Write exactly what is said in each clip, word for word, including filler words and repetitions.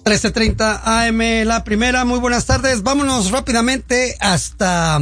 trece treinta A M, la primera. Muy buenas tardes. Vámonos rápidamente hasta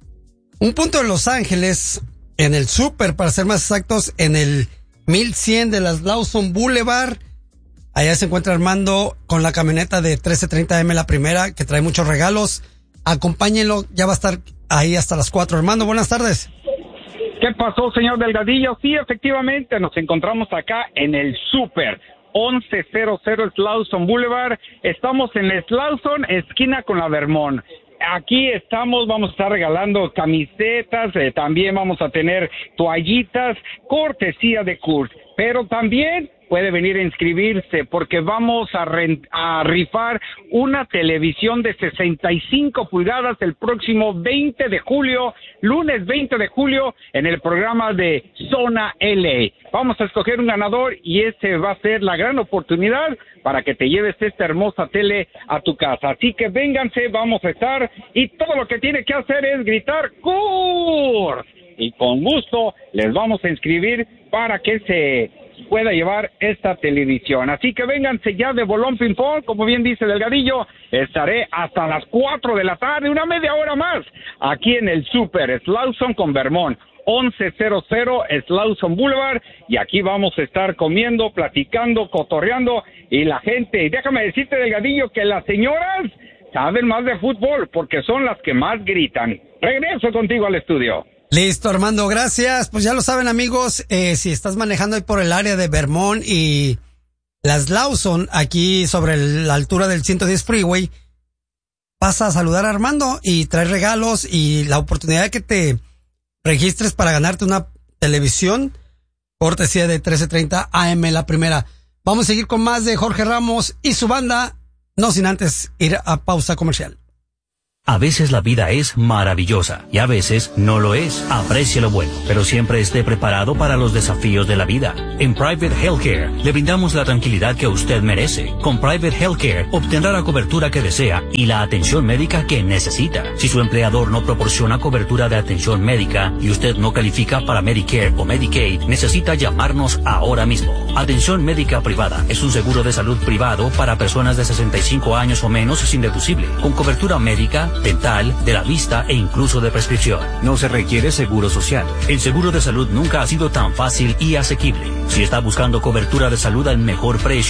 un punto de Los Ángeles, en el súper, para ser más exactos, en el mil cien de las Lawson Boulevard. Allá se encuentra Armando con la camioneta de trece treinta A M, la primera, que trae muchos regalos. Acompáñenlo, ya va a estar ahí hasta las cuatro. Armando, buenas tardes. ¿Qué pasó, señor Delgadillo? Sí, efectivamente, nos encontramos acá en el súper. once cero cero Slauson Boulevard. Estamos en Slauson, esquina con la Vermont. Aquí estamos, vamos a estar regalando camisetas, eh, también vamos a tener toallitas, cortesía de Kurt. Pero también puede venir a inscribirse porque vamos a, rent- a rifar una televisión de sesenta y cinco pulgadas el próximo veinte de julio, lunes veinte de julio, en el programa de Zona L A. Vamos a escoger un ganador y ese va a ser la gran oportunidad para que te lleves esta hermosa tele a tu casa. Así que vénganse, vamos a estar, y todo lo que tiene que hacer es gritar ¡Kurt! Y con gusto les vamos a inscribir para que se pueda llevar esta televisión. Así que vénganse ya de Bolón Ping Pong, como bien dice Delgadillo. Estaré hasta las cuatro de la tarde, una media hora más, aquí en el Super Slauson con Vermont. once cero cero Slauson Boulevard, y aquí vamos a estar comiendo, platicando, cotorreando, y la gente, y déjame decirte, Delgadillo, que las señoras saben más de fútbol, porque son las que más gritan. Regreso contigo al estudio. Listo, Armando, gracias. Pues ya lo saben, amigos, eh, si estás manejando ahí por el área de Vermont y las Lawson, aquí sobre el- la altura del ciento diez Freeway, pasa a saludar a Armando y trae regalos y la oportunidad de que te registres para ganarte una televisión, cortesía de trece treinta A M, la primera. Vamos a seguir con más de Jorge Ramos y su banda, no sin antes ir a pausa comercial. A veces la vida es maravillosa y a veces no lo es. Aprecie lo bueno, pero siempre esté preparado para los desafíos de la vida. En Private Healthcare le brindamos la tranquilidad que usted merece. Con Private Healthcare obtendrá la cobertura que desea y la atención médica que necesita. Si su empleador no proporciona cobertura de atención médica y usted no califica para Medicare o Medicaid, necesita llamarnos ahora mismo. Atención médica privada es un seguro de salud privado para personas de sesenta y cinco años o menos sin deducible, con cobertura médica, dental, de la vista e incluso de prescripción. No se requiere seguro social. El seguro de salud nunca ha sido tan fácil y asequible. Si está buscando cobertura de salud al mejor precio,